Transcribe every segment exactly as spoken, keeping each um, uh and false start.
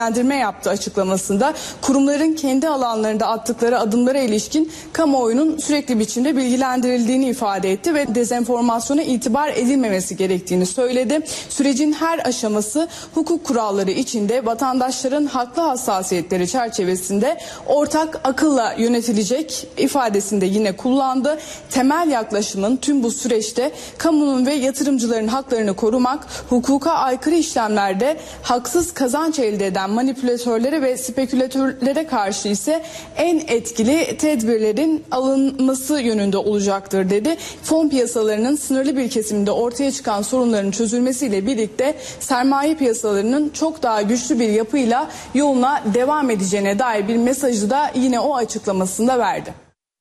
Değerlendirme yaptı açıklamasında. Kurumların kendi alanlarında attıkları adımlara ilişkin kamuoyunun sürekli biçimde bilgilendirildiğini ifade etti ve dezenformasyona itibar edilmemesi gerektiğini söyledi. Sürecin her aşaması hukuk kuralları içinde vatandaşların haklı hassasiyetleri çerçevesinde ortak akılla yönetilecek ifadesini de yine kullandı. Temel yaklaşımın tüm bu süreçte kamunun ve yatırımcıların haklarını korumak, hukuka aykırı işlemlerde haksız kazanç elde eden manipülatörlere ve spekülatörlere karşı ise en etkili tedbirlerin alınması yönünde olacaktır dedi. Fon piyasalarının sınırlı bir kesiminde ortaya çıkan sorunların çözülmesiyle birlikte sermaye piyasalarının çok daha güçlü bir yapıyla yoluna devam edeceğine dair bir mesajı da yine o açıklamasında verdi.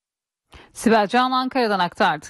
Sibel Can Ankara'dan aktardı.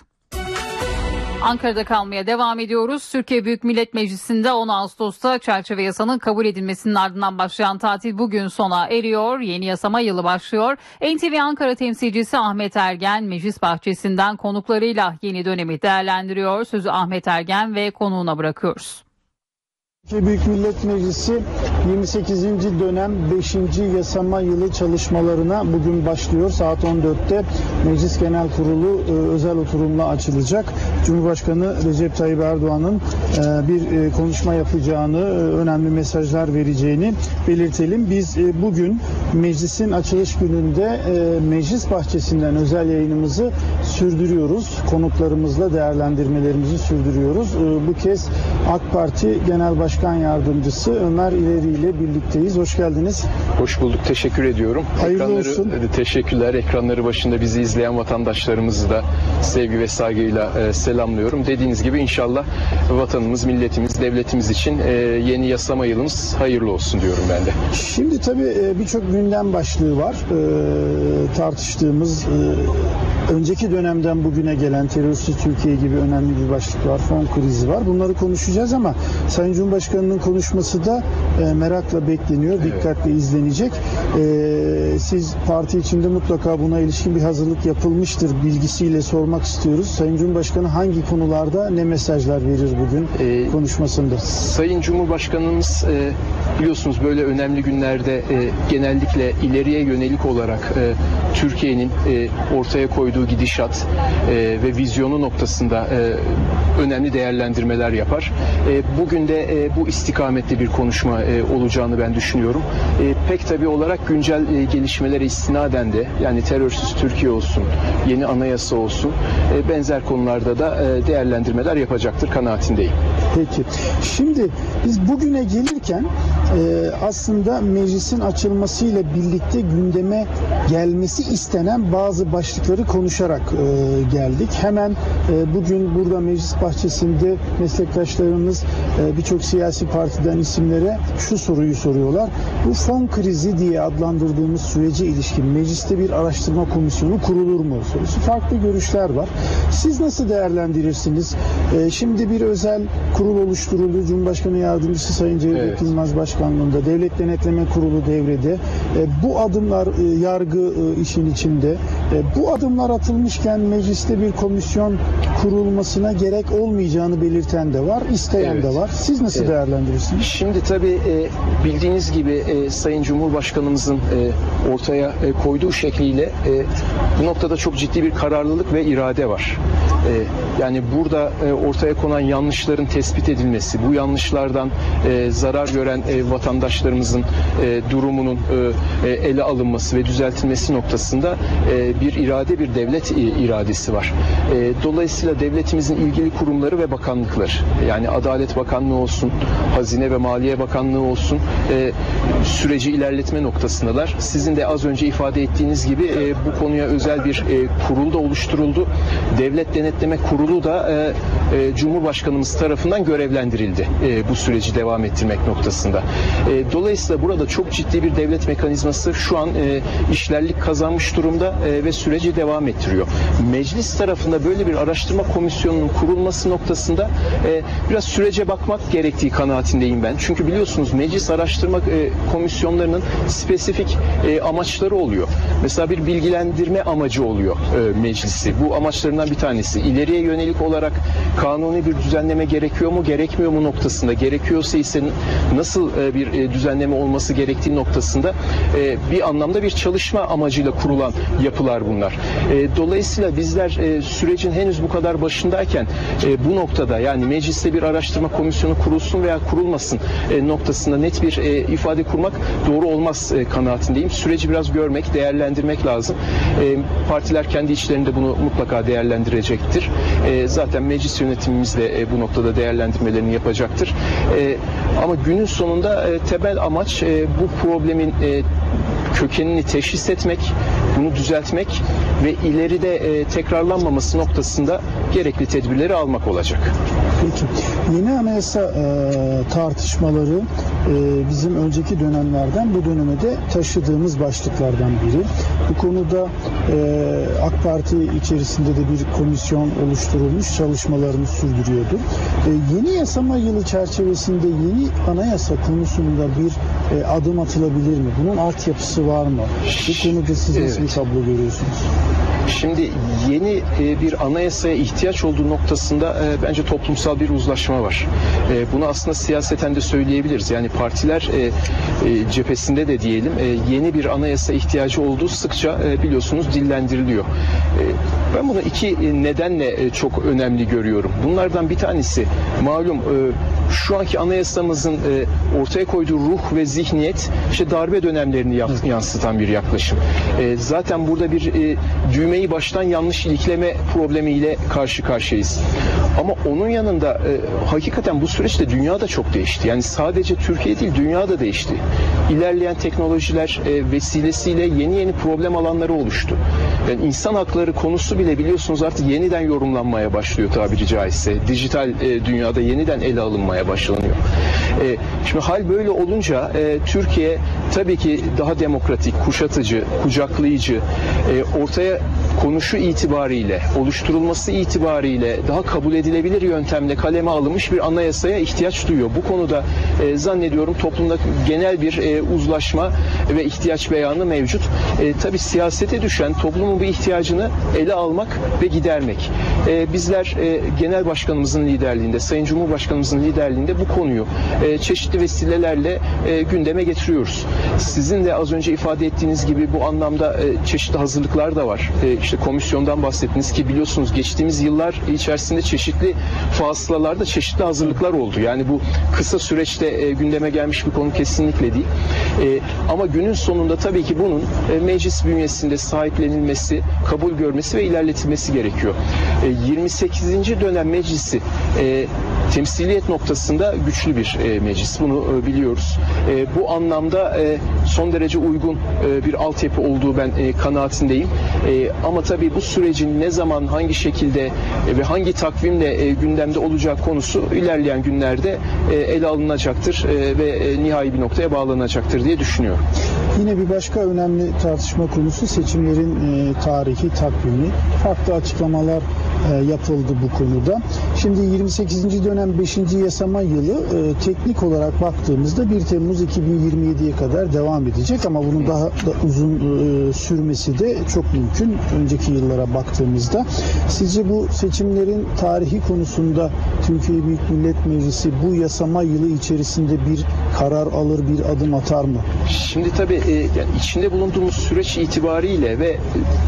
Ankara'da kalmaya devam ediyoruz. Türkiye Büyük Millet Meclisi'nde on Ağustos'ta çerçeve yasanın kabul edilmesinin ardından başlayan tatil bugün sona eriyor. Yeni yasama yılı başlıyor. N T V Ankara temsilcisi Ahmet Ergen meclis bahçesinden konuklarıyla yeni dönemi değerlendiriyor. Sözü Ahmet Ergen ve konuğuna bırakıyoruz. Türkiye Büyük Millet Meclisi yirmi sekizinci dönem beşinci yasama yılı çalışmalarına bugün başlıyor. Saat on dörtte Meclis Genel Kurulu e, özel oturumla açılacak. Cumhurbaşkanı Recep Tayyip Erdoğan'ın e, bir e, konuşma yapacağını, e, önemli mesajlar vereceğini belirtelim. Biz e, bugün meclisin açılış gününde e, meclis bahçesinden özel yayınımızı sürdürüyoruz. Konuklarımızla değerlendirmelerimizi sürdürüyoruz. E, bu kez AK Parti Genel Başkan Yardımcısı Ömer İleri ile birlikteyiz. Hoş geldiniz. Hoş bulduk. Teşekkür ediyorum. Hayırlı Ekranları, olsun. Teşekkürler. Ekranları başında bizi izleyen vatandaşlarımızı da sevgi ve saygıyla e, selamlıyorum. Dediğiniz gibi inşallah vatanımız, milletimiz, devletimiz için e, yeni yasama yılımız hayırlı olsun diyorum ben de. Şimdi tabii e, birçok gündem başlığı var. E, tartıştığımız e, önceki dönemden bugüne gelen terörsüz Türkiye gibi önemli bir başlık var. Fon krizi var. Bunları konuşacağız ama Sayın Cumhurbaşkanı'nın konuşması da e, merakla bekleniyor. Evet. Dikkatle izlenecek. E, siz parti içinde mutlaka buna ilişkin bir hazırlık yapılmıştır bilgisiyle sormak istiyoruz. Sayın Cumhurbaşkanı hangi konularda ne mesajlar verir bugün e, konuşmasında? Sayın Cumhurbaşkanımız e, biliyorsunuz böyle önemli günlerde e, genellikle ileriye yönelik olarak e, Türkiye'nin e, ortaya koyduğu gidişat e, ve vizyonu noktasında e, önemli değerlendirmeler yapar. E, bugün de e, bu istikamette bir konuşma e, olacağını ben düşünüyorum. E, pek tabii olarak güncel e, gelişmelere istinaden de yani terörsüz Türkiye olsun, yeni anayasa olsun e, benzer konularda da e, değerlendirmeler yapacaktır kanaatindeyim. Peki. Şimdi biz bugüne gelirken e, aslında meclisin açılmasıyla birlikte gündeme gelmesi istenen bazı başlıkları konuşarak e, geldik. Hemen e, bugün burada meclis bahçesinde meslektaşlarımız e, birçok siyasi partiden isimlere şu soruyu soruyorlar. Bu fon krizi diye adlandırdığımız sürece ilişkin mecliste bir araştırma komisyonu kurulur mu sorusu. Farklı görüşler var. Siz nasıl değerlendirirsiniz? E, şimdi bir özel kurul oluşturuldu. Cumhurbaşkanı Yardımcısı Sayın Cevdet evet. Yılmaz Başkanlığında. Devlet Denetleme Kurulu devrede. E, bu adımlar e, yargı e, işin içinde. E, bu adımlar atılmışken mecliste bir komisyon kurulmasına gerek olmayacağını belirten de var. İsteyen evet. de var. Siz nasıl evet. değerlendirirsiniz? Şimdi tabii e, bildiğiniz gibi e, Sayın Cumhurbaşkanımızın e, ortaya e, koyduğu şekliyle e, bu noktada çok ciddi bir kararlılık ve irade var. E, yani burada e, ortaya konan yanlışların tespit edilmesi, bu yanlışlardan e, zarar gören e, vatandaşlarımızın e, durumunun e, ele alınması ve düzeltilmesi noktasında e, bir irade, bir devlet iradesi var. E, dolayısıyla devletimizin ilgili kurumları ve bakanlıkları, yani Adalet Bakanlığı olsun, Hazine ve Maliye Bakanlığı olsun, e, süreci ilerletme noktasındalar. Sizin de az önce ifade ettiğiniz gibi e, bu konuya özel bir e, kurul da oluşturuldu. Devlet Denetleme Kurulu da e, e, Cumhurbaşkanımız tarafından görevlendirildi e, bu süreci devam ettirmek noktasında. E, dolayısıyla burada çok ciddi bir devlet mekanizması şu an e, işlerlik kazanmış durumda e, ve ve süreci devam ettiriyor. Meclis tarafında böyle bir araştırma komisyonunun kurulması noktasında e, biraz sürece bakmak gerektiği kanaatindeyim ben. Çünkü biliyorsunuz meclis araştırma e, komisyonlarının spesifik e, amaçları oluyor. Mesela bir bilgilendirme amacı oluyor e, meclisi. Bu amaçlarından bir tanesi. İleriye yönelik olarak kanuni bir düzenleme gerekiyor mu, gerekmiyor mu noktasında, gerekiyorsa ise nasıl e, bir e, düzenleme olması gerektiği noktasında e, bir anlamda bir çalışma amacıyla kurulan yapılar bunlar. E, dolayısıyla bizler e, sürecin henüz bu kadar başındayken e, bu noktada, yani mecliste bir araştırma komisyonu kurulsun veya kurulmasın e, noktasında net bir e, ifade kurmak doğru olmaz e, kanaatindeyim. Süreci biraz görmek, değerlendirmek lazım. E, partiler kendi içlerinde bunu mutlaka değerlendirecektir. E, zaten meclis yönetimimiz de e, bu noktada değerlendirmelerini yapacaktır. E, ama günün sonunda e, temel amaç e, bu problemin e, kökenini teşhis etmek, bunu düzeltmek ve ileride e, tekrarlanmaması noktasında gerekli tedbirleri almak olacak. Peki. Yeni anayasa e, tartışmaları e, bizim önceki dönemlerden bu döneme de taşıdığımız başlıklardan biri. Bu konuda e, AK Parti içerisinde de bir komisyon oluşturulmuş, çalışmalarını sürdürüyordu. E, yeni yasama yılı çerçevesinde yeni anayasa konusunda bir e, adım atılabilir mi? Bunun altyapısı var mı? Bu konuda siz nasıl evet. bir tablo görüyorsunuz? Şimdi yeni bir anayasaya ihtiyaç olduğu noktasında bence toplumsal bir uzlaşma var. Bunu aslında siyaseten de söyleyebiliriz. Yani partiler cephesinde de diyelim yeni bir anayasa ihtiyacı olduğu sıkça biliyorsunuz dillendiriliyor. Ben bunu iki nedenle çok önemli görüyorum. Bunlardan bir tanesi malum şu anki anayasamızın ortaya koyduğu ruh ve zihniyet işte darbe dönemlerini yansıtan bir yaklaşım. Zaten burada bir düğmeyi baştan yanlış ilikleme problemiyle karşı karşıyayız. Ama onun yanında e, hakikaten bu süreçte dünya da çok değişti. Yani sadece Türkiye değil, dünya da değişti. İlerleyen teknolojiler e, vesilesiyle yeni yeni problem alanları oluştu. Yani insan hakları konusu bile biliyorsunuz artık yeniden yorumlanmaya başlıyor tabiri caizse. Dijital e, dünyada yeniden ele alınmaya başlanıyor. E, şimdi hal böyle olunca e, Türkiye tabii ki daha demokratik, kuşatıcı, kucaklayıcı, e, ortaya konuşu itibariyle, oluşturulması itibariyle daha kabul edilebilir yöntemle kaleme alınmış bir anayasaya ihtiyaç duyuyor. Bu konuda e, zannediyorum toplumda genel bir e, uzlaşma ve ihtiyaç beyanı mevcut. E, tabii siyasete düşen toplumun bu ihtiyacını ele almak ve gidermek. E, bizler e, Genel Başkanımızın liderliğinde, Sayın Cumhurbaşkanımızın liderliğinde bu konuyu e, çeşitli vesilelerle e, gündeme getiriyoruz. Sizin de az önce ifade ettiğiniz gibi bu anlamda e, çeşitli hazırlıklar da var. E, işte komisyondan bahsettiniz ki biliyorsunuz geçtiğimiz yıllar içerisinde çeşitli fasılalarda çeşitli hazırlıklar oldu. Yani bu kısa süreçte e, gündeme gelmiş bir konu kesinlikle değil. E, ama günün sonunda tabii ki bunun e, meclis bünyesinde sahiplenilmesi, kabul görmesi ve ilerletilmesi gerekiyor. E, yirmi sekizinci dönem meclisi e, temsiliyet noktasında güçlü bir e, meclis. Bunu e, biliyoruz. E, bu anlamda e, son derece uygun e, bir altyapı olduğu ben e, kanaatindeyim. E, ama tabii bu sürecin ne zaman, hangi şekilde e, ve hangi takvimle e, gündemde olacağı konusu ilerleyen günlerde e, ele alınacaktır e, ve e, nihai bir noktaya bağlanacaktır diye düşünüyorum. Yine bir başka önemli tartışma konusu seçimlerin e, tarihi, takvimi. Farklı açıklamalar e, yapıldı bu konuda. Şimdi yirmi sekizinci dönem beşinci yasama yılı e, teknik olarak baktığımızda bir Temmuz iki bin yirmi yediye kadar devam edecek ama bunun daha da uzun e, sürmesi de çok mümkün önceki yıllara baktığımızda. Sizce bu seçimlerin tarihi konusunda Türkiye Büyük Millet Meclisi bu yasama yılı içerisinde bir karar alır, bir adım atar mı? Şimdi tabii e, yani içinde bulunduğumuz süreç itibariyle ve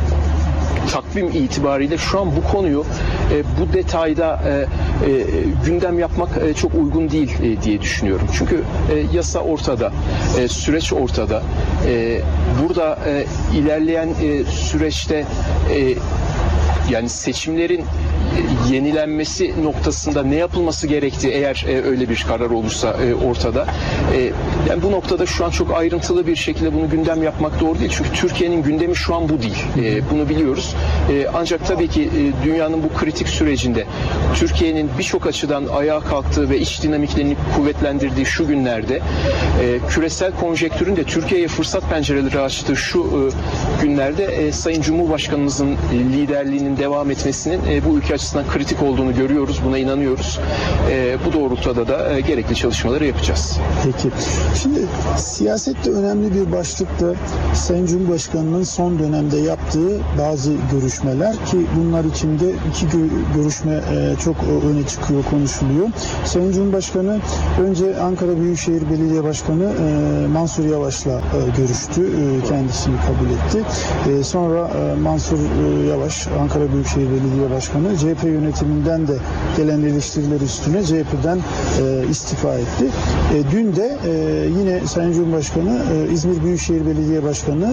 takvim itibariyle şu an bu konuyu e, bu detayda e, e, gündem yapmak e, çok uygun değil e, diye düşünüyorum. Çünkü e, yasa ortada, e, süreç ortada. E, burada e, ilerleyen e, süreçte e, yani seçimlerin yenilenmesi noktasında ne yapılması gerektiği eğer e, öyle bir karar olursa e, ortada. E, Yani bu noktada şu an çok ayrıntılı bir şekilde bunu gündem yapmak doğru değil. Çünkü Türkiye'nin gündemi şu an bu değil. E, bunu biliyoruz. E, ancak tabii ki e, dünyanın bu kritik sürecinde Türkiye'nin birçok açıdan ayağa kalktığı ve iç dinamiklerini kuvvetlendirdiği şu günlerde e, küresel konjektürün de Türkiye'ye fırsat pencereleri açtığı şu e, günlerde e, Sayın Cumhurbaşkanımızın e, liderliğinin devam etmesinin e, bu ülke açısından kritik olduğunu görüyoruz. Buna inanıyoruz. E, bu doğrultuda da e, gerekli çalışmaları yapacağız. Peki. Şimdi siyasette önemli bir başlıkta Sayın Cumhurbaşkanı'nın son dönemde yaptığı bazı görüşmeler ki bunlar içinde iki gö- görüşme e, çok öne çıkıyor, konuşuluyor. Sayın Cumhurbaşkanı önce Ankara Büyükşehir Belediye Başkanı e, Mansur Yavaş'la e, görüştü. E, kendisini kabul etti. E, sonra e, Mansur e, Yavaş, Ankara Büyükşehir Belediye Başkanı C H P yönetiminden de gelen eleştiriler üstüne C H P'den e, istifa etti. E, dün de e, yine Sayın Cumhurbaşkanı e, İzmir Büyükşehir Belediye Başkanı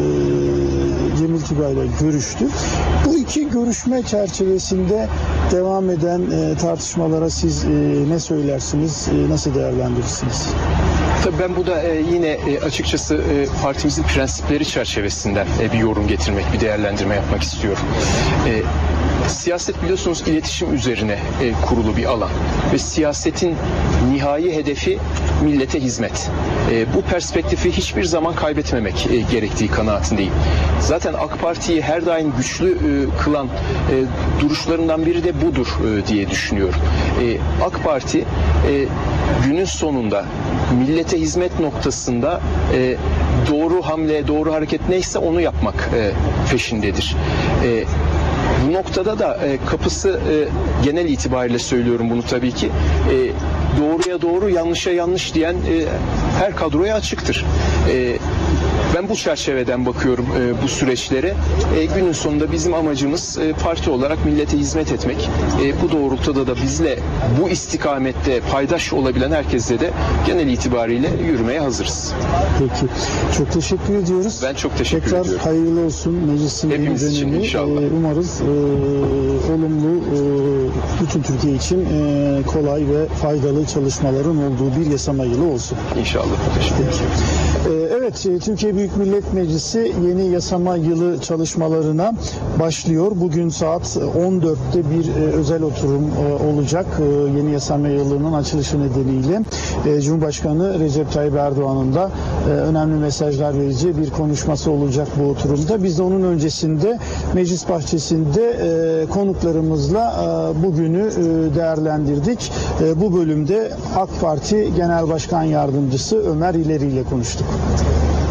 e, Cemil Tugay ile görüştü. Bu iki görüşme çerçevesinde devam eden e, tartışmalara siz e, ne söylersiniz, e, nasıl değerlendirirsiniz? Tabii ben bu da e, yine e, açıkçası e, partimizin prensipleri çerçevesinden e, bir yorum getirmek, bir değerlendirme yapmak istiyorum. E, Siyaset biliyorsunuz iletişim üzerine e, kurulu bir alan ve siyasetin nihai hedefi millete hizmet. E, bu perspektifi hiçbir zaman kaybetmemek e, gerektiği kanaatindeyim. Zaten AK Parti'yi her daim güçlü e, kılan e, duruşlarından biri de budur e, diye düşünüyorum. E, AK Parti e, günün sonunda millete hizmet noktasında e, doğru hamle, doğru hareket neyse onu yapmak e, peşindedir. E, Bu noktada da e, kapısı e, genel itibariyle söylüyorum bunu tabii ki e, doğruya doğru yanlışa yanlış diyen e, her kadroya açıktır. E, ben bu çerçeveden bakıyorum e, bu süreçlere. E, günün sonunda bizim amacımız e, parti olarak millete hizmet etmek. E, bu doğrultuda da bizle bu istikamette paydaş olabilen herkesle de genel itibariyle yürümeye hazırız. Peki. Çok teşekkür ediyoruz. Ben çok teşekkür Tekrar ediyorum. Tekrar hayırlı olsun meclisin yeni Hepimiz için dönemi. inşallah. Ee, umarız e, olumlu e, bütün Türkiye için e, kolay ve faydalı çalışmaların olduğu bir yasama yılı olsun. İnşallah. Teşekkür ederim. Ee, evet, Türkiye Büyük Millet Meclisi yeni yasama yılı çalışmalarına başlıyor. Bugün saat on dörtte bir e, özel oturum e, olacak. E, yeni yasama yılının açılışı nedeniyle e, Cumhurbaşkanı Recep Tayyip Erdoğan'ın da e, önemli mesajlar vereceği bir konuşması olacak bu oturumda. Biz de onun öncesinde meclis bahçesinde e, konuklarımızla e, bugünü e, değerlendirdik. E, bu bölümde AK Parti Genel Başkan Yardımcısı Ömer İleri ile konuştuk.